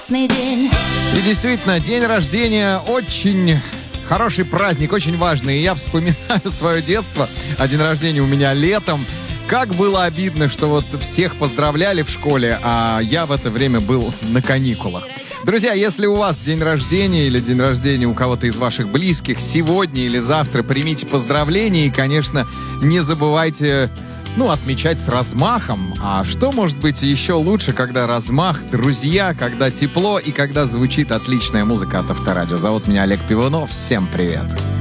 приятный день. И действительно, день рождения очень хороший праздник, очень важный. И я вспоминаю свое детство, а день рождения у меня летом. Как было обидно, что вот всех поздравляли в школе, а я в это время был на каникулах. Друзья, если у вас день рождения или день рождения у кого-то из ваших близких сегодня или завтра, примите поздравления и, конечно, не забывайте, отмечать с размахом. А что может быть еще лучше, когда размах, друзья, когда тепло и когда звучит отличная музыка от Авторадио. Зовут меня Олег Пивунов. Всем привет.